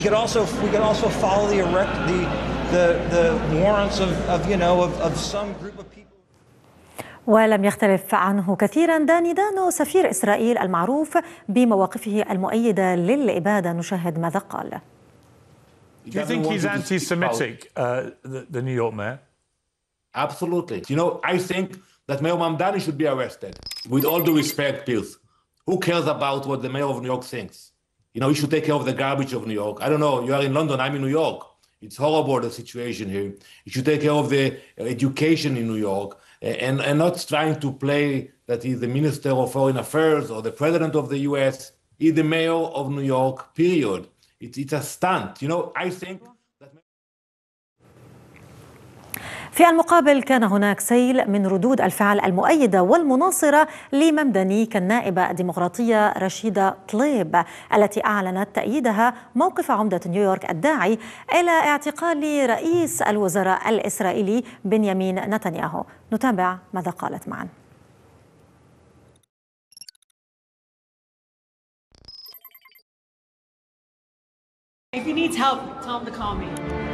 We could also follow the warrants of some group of people. ولم يختلف عنه كثيرا داني دانو سفير إسرائيل المعروف بمواقفه المؤيدة للإبادة. نشاهد ماذا قال. Do you think he's anti-Semitic, the New York mayor? Absolutely. I think that Mayor Mamdani should be arrested. With all due respect, Pills, who cares about what the mayor of New York thinks? He should take care of the garbage of New York. I don't know. You are in London. I'm in New York. It's horrible, the situation here. You should take care of the education in New York and not trying to play that he's the Minister of Foreign Affairs or the President of the U.S. He's the mayor of New York, period. It's a stunt. I think that... في المقابل كان هناك سيل من ردود الفعل المؤيدة والمناصرة لممدني كالنائبة الديمقراطية رشيدة طليب التي أعلنت تأييدها موقف عمدة نيويورك الداعي إلى اعتقال رئيس الوزراء الإسرائيلي بنيامين نتنياهو. نتابع ماذا قالت معا. If he needs help, tell him to call me.